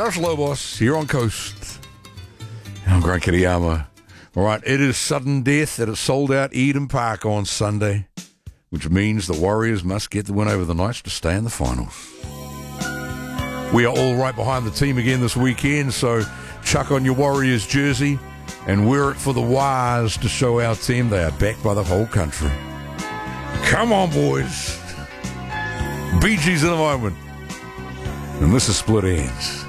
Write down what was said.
Rush Lobos here on Coast. I'm Grant Kiriyama. All right, it is sudden death at a sold-out Eden Park on Sunday, which means the Warriors must get the win over the Knights to stay in the finals. We are all right behind the team again this weekend, so chuck on your Warriors jersey and wear it for the Wires to show our team they are backed by the whole country. Come on, boys. Bee Gees in a moment. And this is Split Ends.